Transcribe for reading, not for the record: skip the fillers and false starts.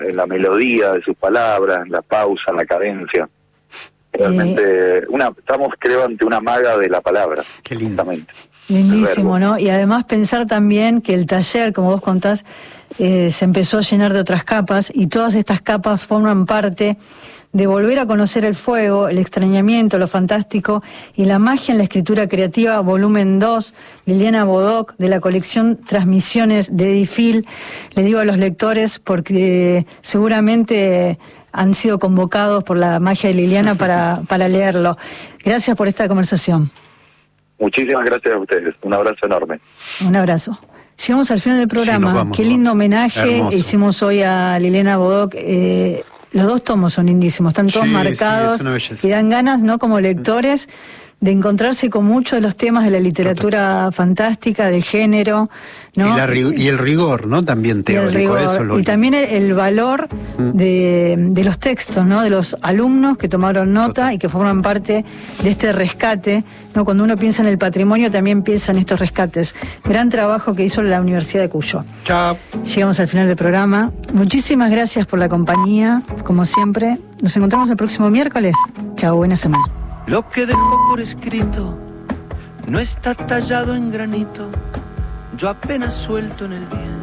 en la melodía de sus palabras, la pausa, la cadencia. Realmente, estamos creo ante una maga de la palabra. Qué lindo. Lindísimo, ¿no? Y además pensar también que el taller, como vos contás, se empezó a llenar de otras capas, y todas estas capas forman parte de volver a conocer el fuego, el extrañamiento, lo fantástico y la magia en la escritura creativa, volumen 2, Liliana Bodoc, de la colección Transmisiones de Edifil. Le digo a los lectores porque seguramente han sido convocados por la magia de Liliana para leerlo. Gracias por esta conversación. Muchísimas gracias a ustedes. Un abrazo enorme. Un abrazo. Llegamos al final del programa. Sí, Qué lindo homenaje hermoso. Hicimos hoy a Liliana Bodoc. Los dos tomos son lindísimos, están todos marcados, es una belleza. y dan ganas, ¿no?, como lectores, de encontrarse con muchos de los temas de la literatura fantástica, del género, ¿no? Y el rigor, ¿no? También teórico, eso es lo y también el valor de los textos, ¿no? De los alumnos que tomaron nota y que forman parte de este rescate, ¿no? Cuando uno piensa en el patrimonio, también piensa en estos rescates. Gran trabajo que hizo la Universidad de Cuyo. Chao. Llegamos al final del programa. Muchísimas gracias por la compañía, como siempre. Nos encontramos el próximo miércoles. Chao, buena semana. Lo que dejó por escrito no está tallado en granito, yo apenas suelto en el viento.